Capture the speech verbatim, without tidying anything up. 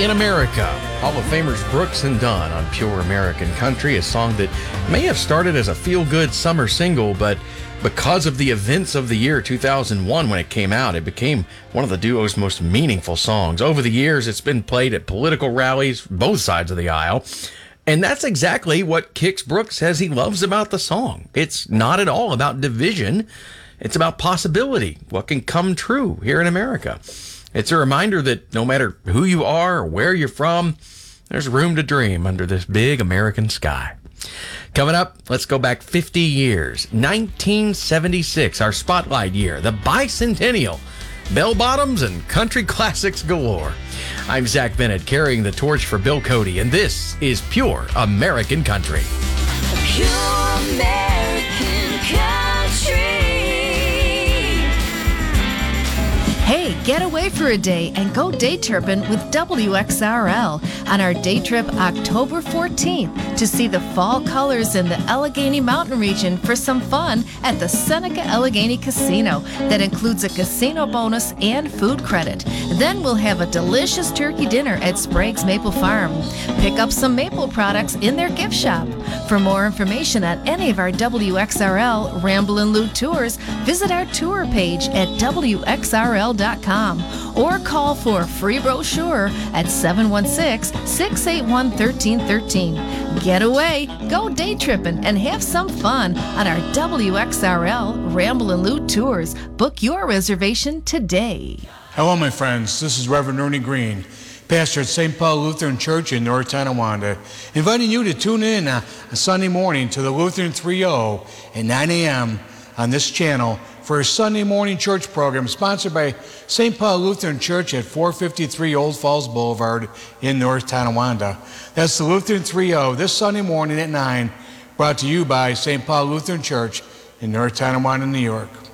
In America, Hall of Famers Brooks and Dunn on Pure American Country, a song that may have started as a feel-good summer single, but because of the events of the year two thousand one when it came out, it became one of the duo's most meaningful songs. Over the years, it's been played at political rallies, both sides of the aisle, and that's exactly what Kix Brooks says he loves about the song. It's not at all about division. It's about possibility, what can come true here in America. It's a reminder that no matter who you are or where you're from, there's room to dream under this big American sky. Coming up, let's go back fifty years. nineteen seventy-six, our spotlight year, the bicentennial. Bell bottoms and country classics galore. I'm Zach Bennett, carrying the torch for Bill Cody, and this is Pure American Country. Pure American Country. Hey, get away for a day and go day tripping with W X R L on our day trip October fourteenth to see the fall colors in the Allegheny Mountain region for some fun at the Seneca Allegheny Casino that includes a casino bonus and food credit. Then we'll have a delicious turkey dinner at Sprague's Maple Farm. Pick up some maple products in their gift shop. For more information on any of our W X R L Ramble and Loot tours, visit our tour page at W X R L dot com or call for a free brochure at seven one six, six eight one, one three one three. Get away, go day tripping, and have some fun on our W X R L Ramble and Loot tours. Book your reservation today. Hello, my friends. This is Reverend Ernie Green, pastor at Saint Paul Lutheran Church in North Tonawanda, inviting you to tune in on a Sunday morning to the Lutheran three oh at nine a.m. on this channel for a Sunday morning church program sponsored by Saint Paul Lutheran Church at four fifty-three Old Falls Boulevard in North Tonawanda. That's the Lutheran three oh this Sunday morning at nine, brought to you by Saint Paul Lutheran Church in North Tonawanda, New York.